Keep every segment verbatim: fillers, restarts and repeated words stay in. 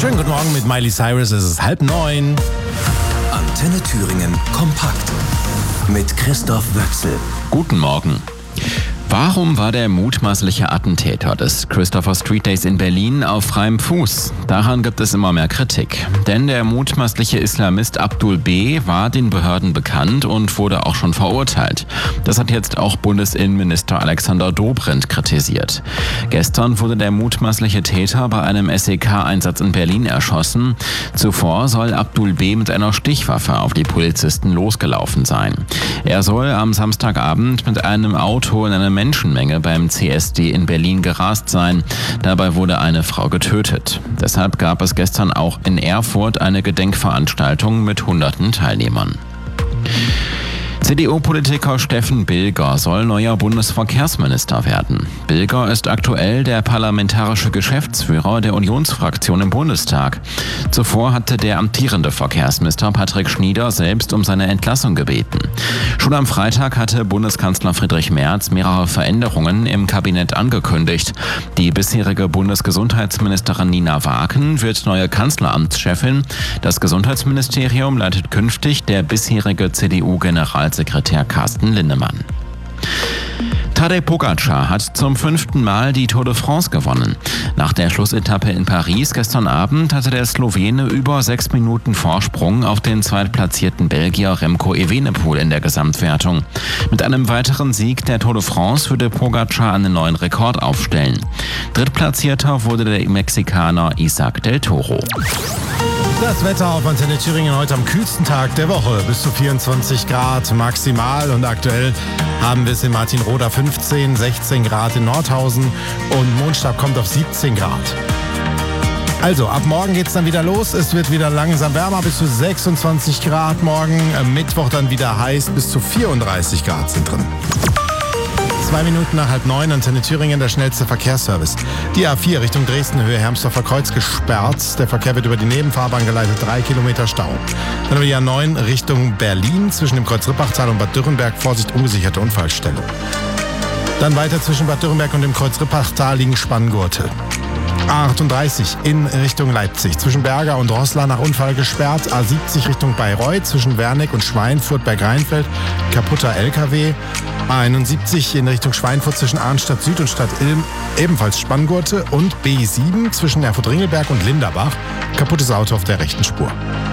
Schönen guten Morgen mit Miley Cyrus, es ist halb neun. Antenne Thüringen kompakt mit Christoph Wöchsel. Guten Morgen. Warum war der mutmaßliche Attentäter des Christopher Street Days in Berlin auf freiem Fuß? Daran gibt es immer mehr Kritik. Denn der mutmaßliche Islamist Abdul B. war den Behörden bekannt und wurde auch schon verurteilt. Das hat jetzt auch Bundesinnenminister Alexander Dobrindt kritisiert. Gestern wurde der mutmaßliche Täter bei einem S E K-Einsatz in Berlin erschossen. Zuvor soll Abdul B. mit einer Stichwaffe auf die Polizisten losgelaufen sein. Er soll am Samstagabend mit einem Auto in einer Menschenmenge beim C S D in Berlin gerast sein. Dabei wurde eine Frau getötet. Deshalb gab es gestern auch in Erfurt eine Gedenkveranstaltung mit hunderten Teilnehmern. C D U-Politiker Steffen Bilger soll neuer Bundesverkehrsminister werden. Bilger ist aktuell der parlamentarische Geschäftsführer der Unionsfraktion im Bundestag. Zuvor hatte der amtierende Verkehrsminister Patrick Schnieder selbst um seine Entlassung gebeten. Schon am Freitag hatte Bundeskanzler Friedrich Merz mehrere Veränderungen im Kabinett angekündigt. Die bisherige Bundesgesundheitsministerin Nina Waken wird neue Kanzleramtschefin. Das Gesundheitsministerium leitet künftig der bisherige C D U-Generalsekretär Carsten Linnemann. Tadej Pogačar hat zum fünften Mal die Tour de France gewonnen. Nach der Schlussetappe in Paris gestern Abend hatte der Slowene über sechs Minuten Vorsprung auf den zweitplatzierten Belgier Remco Evenepoel in der Gesamtwertung. Mit einem weiteren Sieg der Tour de France würde Pogačar einen neuen Rekord aufstellen. Drittplatzierter wurde der Mexikaner Isaac del Toro. Das Wetter auf Antenne Thüringen heute am kühlsten Tag der Woche. Bis zu vierundzwanzig Grad maximal und aktuell haben wir es in Martinroda fünfzehn, sechzehn Grad in Nordhausen und Mondstab kommt auf siebzehn Grad. Also, ab morgen geht's dann wieder los. Es wird wieder langsam wärmer, bis zu sechsundzwanzig Grad morgen. Am Mittwoch dann wieder heiß, bis zu vierunddreißig Grad sind drin. Zwei Minuten nach halb neun, Antenne Thüringen, der schnellste Verkehrsservice. Die A vier Richtung Dresden, Höhe Hermsdorfer Kreuz gesperrt. Der Verkehr wird über die Nebenfahrbahn geleitet, drei Kilometer Stau. Dann über die A neun Richtung Berlin, zwischen dem Kreuz Rippachtal und Bad Dürrenberg, Vorsicht, ungesicherte Unfallstelle. Dann weiter zwischen Bad Dürrenberg und dem Kreuz Rippachtal liegen Spanngurte. A achtunddreißig in Richtung Leipzig, zwischen Berger und Roßla nach Unfall gesperrt. A siebzig Richtung Bayreuth, zwischen Wernick und Schweinfurt, Berg-Rheinfeld, kaputter L K W. A einundsiebzig in Richtung Schweinfurt zwischen Arnstadt Süd und Stadt Ilm, ebenfalls Spanngurte. Und B sieben zwischen Erfurt-Ringelberg und Linderbach, kaputtes Auto auf der rechten Spur.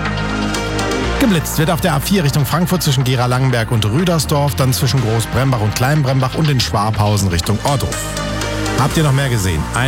Geblitzt wird auf der A vier Richtung Frankfurt zwischen Gera-Langenberg und Rüdersdorf, dann zwischen Großbrembach und Kleinbrembach und in Schwabhausen Richtung Ohrdruf. Habt ihr noch mehr gesehen?